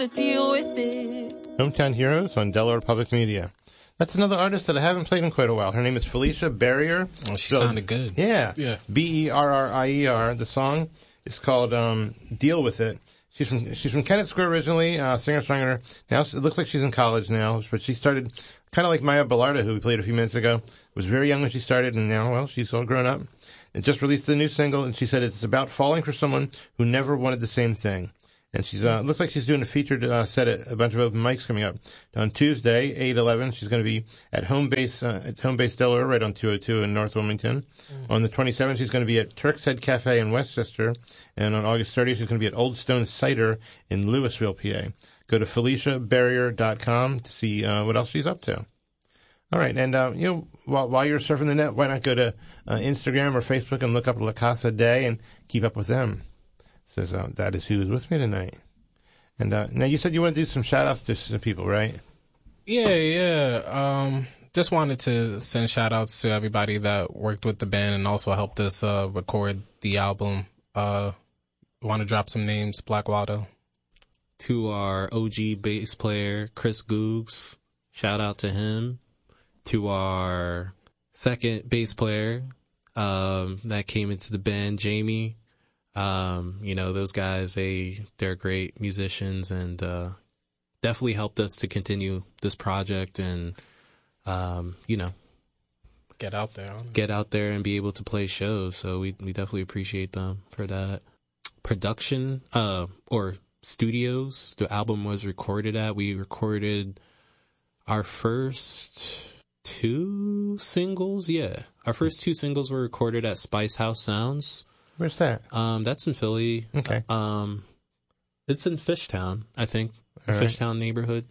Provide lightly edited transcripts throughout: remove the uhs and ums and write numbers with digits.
Deal with it. Hometown Heroes on Delaware Public Media. That's another artist that I haven't played in quite a while. Her name is Felicia Barrier. Oh, she sounded good. Yeah. Berrier. The song is called Deal With It. She's from Kennett Square originally, singer-songwriter. Now it looks like she's in college now, but she started kind of like Maya Bellarda, who we played a few minutes ago. Was very young when she started, and now, well, she's all grown up. And just released a new single, and she said it's about falling for someone who never wanted the same thing. And she's looks like she's doing a featured set at a bunch of open mics coming up. On Tuesday, 8/11, she's going to be at Home Base Delaware, right on 202 in North Wilmington. On the 27th, she's going to be at Turk's Head Cafe in Westchester. And on August 30th, she's going to be at Old Stone Cider in Louisville, PA. Go to FeliciaBarrier.com to see what else she's up to. All right, and while you're surfing the net, why not go to Instagram or Facebook and look up La Casa Day and keep up with them? Says that is who is with me tonight. And now you said you want to do some shout outs to some people, right? Yeah. Just wanted to send shout outs to everybody that worked with the band and also helped us record the album. Want to drop some names? Black Waldo. To our OG bass player, Chris Googs. Shout out to him. To our second bass player that came into the band, Jamie. Those guys, they're great musicians and definitely helped us to continue this project and, get out there and be able to play shows. So we definitely appreciate them for that. Production, or studios the album was recorded at. We recorded our first two singles. Yeah. Our first two singles were recorded at Spice House Sounds. Where's that? That's in Philly. Okay. It's in Fishtown, I think. Fishtown neighborhood.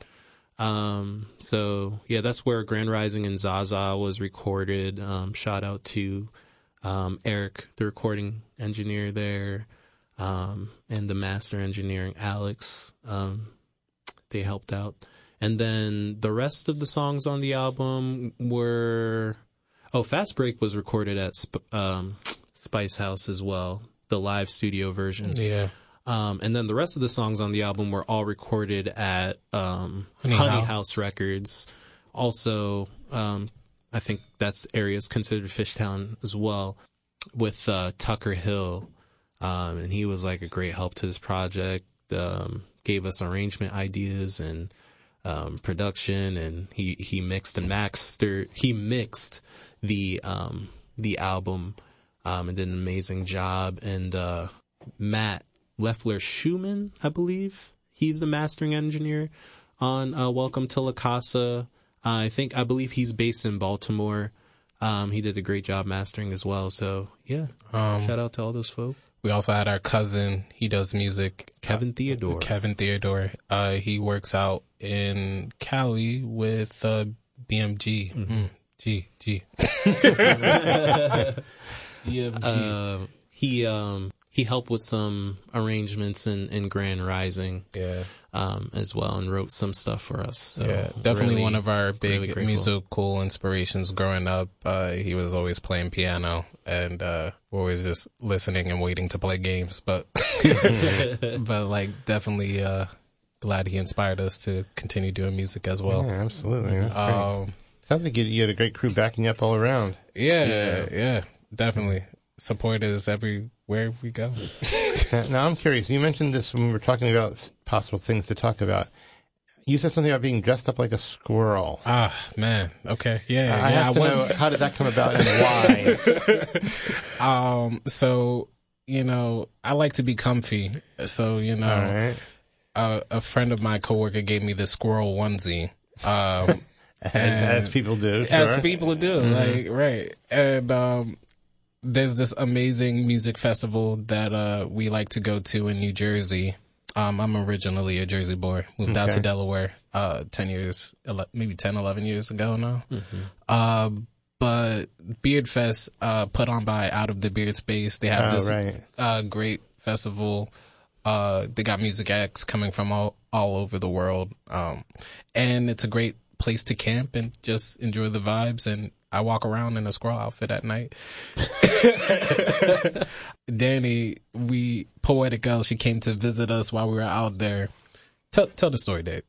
So yeah, that's where Grand Rising and Zaza was recorded. Shout out to Eric, the recording engineer there, and the master engineering Alex. They helped out. And then the rest of the songs on the album were Fast Break was recorded at Spice House as well, the live studio version. Yeah. And then the rest of the songs on the album were all recorded at Honey House Records. Also, I think that's areas considered Fishtown as well, with Tucker Hill. And he was like a great help to this project, gave us arrangement ideas and production, and he mixed and mastered. He mixed the album. And did an amazing job. And Matt Leffler Schumann, I believe, he's the mastering engineer on Welcome to La Casa. I believe he's based in Baltimore. He did a great job mastering as well. So yeah, shout out to all those folks. We also had our cousin. He does music. Kevin Theodore. He works out in Cali with BMG. Mm-hmm. G. He helped with some arrangements in Grand Rising, as well, and wrote some stuff for us. So definitely really, one of our big really musical inspirations growing up. He was always playing piano, and we're always just listening and waiting to play games. But definitely glad he inspired us to continue doing music as well. Yeah, absolutely. That's great. Sounds like you had a great crew backing you up all around. Yeah, definitely. Support is everywhere we go. Now, I'm curious. You mentioned this when we were talking about possible things to talk about. You said something about being dressed up like a squirrel. Ah, man. Okay. Yeah. I have to know, how did that come about and why? So, I like to be comfy. So, all right. A friend of my coworker gave me the squirrel onesie. As people do. Sure. As people do. Mm-hmm. Right. And, there's this amazing music festival that we like to go to in New Jersey. I'm originally a Jersey boy. Moved out to Delaware 11 years ago now. Mm-hmm. But Beard Fest put on by Out of the Beard Space. They have this great festival. They got music acts coming from all over the world. And it's a great place to camp and just enjoy the vibes, and I walk around in a squirrel outfit at night. Danny, Poetic Girl, she came to visit us while we were out there, Tell the story, Dave.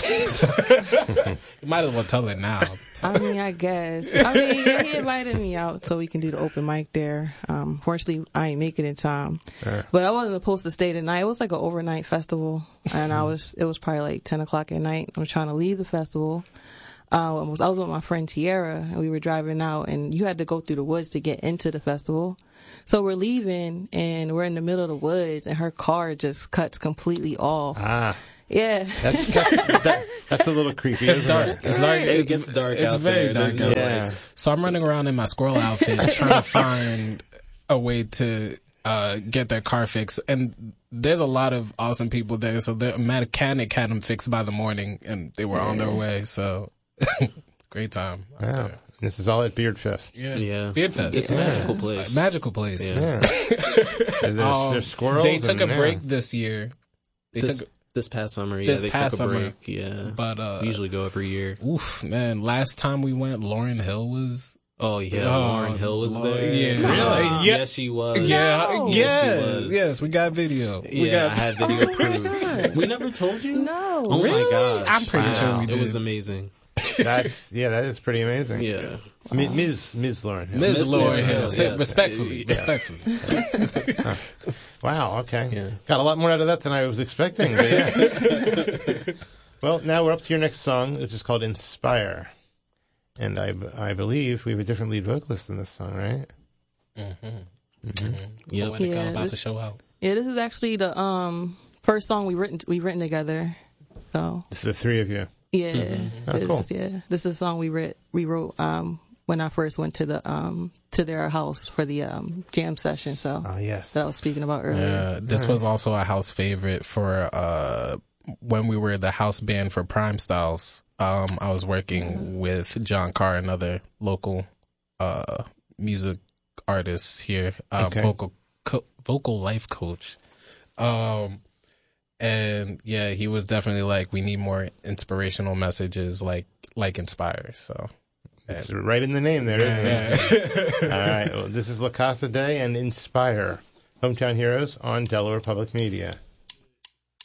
You might as well tell it now. I mean, I guess. I mean, he invited me out so we can do the open mic there. Fortunately, I ain't make it in time. But I wasn't supposed to stay the night. It was like an overnight festival, and it was probably like 10 o'clock at night. I was trying to leave the festival. I was with my friend Tiara, and we were driving out, and you had to go through the woods to get into the festival. So we're leaving, and we're in the middle of the woods, and her car just cuts completely off. Yeah. That's a little creepy. It's dark. It's dark. It gets dark It's out very there. dark. Yeah. So I'm running around in my squirrel outfit trying to find a way to get their car fixed. And there's a lot of awesome people there. So the mechanic had them fixed by the morning, and they were on their way. So great time. Wow. This is all at Beard Fest. Yeah. Beard Fest. It's a magical place. Magical place. Yeah. There's squirrels. They took a break this year. This past summer, This they past took a summer. break. Yeah. But We usually go every year. oof, man, last time we went, Lauryn Hill was. Oh, yeah. Oh, Lauryn Hill was Lord, there. yeah. Really? Yeah. Yes, she was. Yeah, No. yes, we got video. Yeah, I had video proof. We never told you? No. Oh Really? my gosh. I'm pretty sure we did. It was amazing. That is pretty amazing. Yeah. Ms. Lauryn Hill. Ms. Lauryn Hill. Yes. Respectfully. Wow. Okay. Yeah. Got a lot more out of that than I was expecting. But yeah. Well, now we're up to your next song, which is called "Inspire," and I believe we have a different lead vocalist in this song, right? Yep. Poetica about to show out. Yeah, this is actually the first song we've written together. So It's the three of you. yeah, Oh, cool. this is a song we wrote when I first went to their house for the jam session. So Oh, yes. that I was speaking about earlier. Yeah, this was also a house favorite for when we were the house band for Prime Styles. I was working with John Carr, another local music artist here, vocal life coach. And yeah, he was definitely like, we need more inspirational messages like Inspire. So It's right in the name there, isn't it? All right. Well, this is La Casa Day and Inspire, Hometown Heroes on Delaware Public Media.